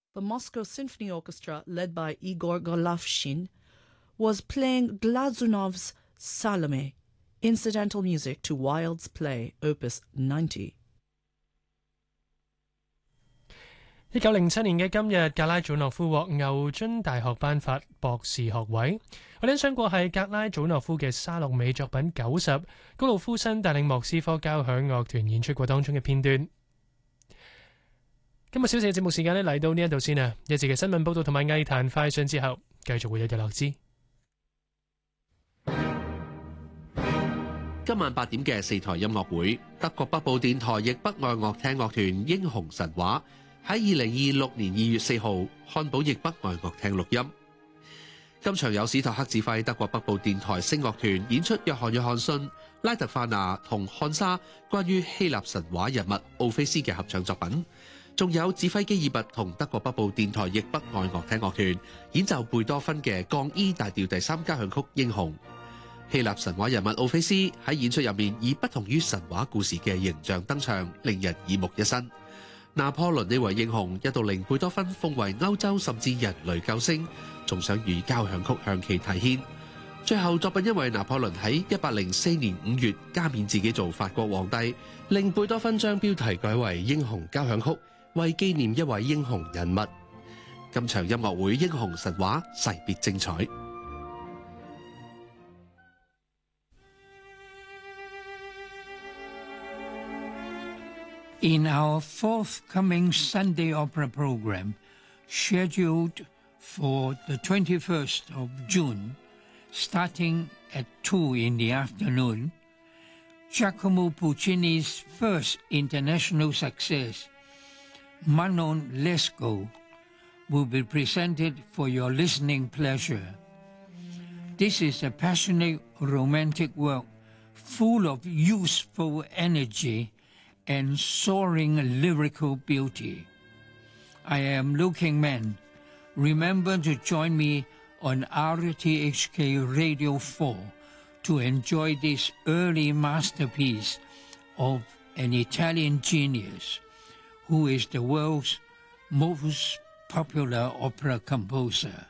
The Moscow Symphony Orchestra, led by Igor Golovshin, was playing Glazunov's Salome, incidental music to Wilde's play Opus 90. 1907年嘅今日，格拉祖諾夫獲牛津大學頒發博士學位。我哋欣賞過係格拉祖諾夫嘅沙洛美作品90，高魯夫新帶領莫斯科交響樂團演出過當中嘅片段。今日小時嘅節目時間呢，嚟到呢一度先啊，一節嘅新聞報道同埋藝壇快訊之後，繼續會有日落之。 今晚8點嘅4台音樂會，德國北部電台亦北愛樂廳樂團英雄神話喺2026年2月4號漢堡亦北愛樂廳錄音。今場有史托克指揮德國北部電台聲樂團演出約翰遜、拉特法納同漢莎關於希臘神話人物奧菲斯嘅合唱作品，仲有指揮基爾拔同德國北部電台亦北愛樂廳樂團演奏貝多芬嘅降 E 大調第3交響曲英雄。希臘神話人物奧菲斯喺演出入面以不同於神話故事嘅形象登場，令人耳目一新。拿破崙呢位英雄一度令貝多芬封為歐洲甚至人類救星，仲想以交響曲向其提獻。最後作品因為拿破崙喺1804年5月加冕自己做法國皇帝，令貝多芬將標題改為英雄交響曲，為紀念一位英雄人物。今場音樂會英雄神話勢必精彩。 In our forthcoming Sunday opera program, scheduled for the 21st of June, starting at 2 in the afternoon, Giacomo Puccini's first international success, Manon Lescaut, will be presented for your listening pleasure. This is a passionate romantic work full of youthful energy and soaring lyrical beauty. I am Looking Man. Remember to join me on RTHK Radio 4 to enjoy this early masterpiece of an Italian genius who is the world's most popular opera composer.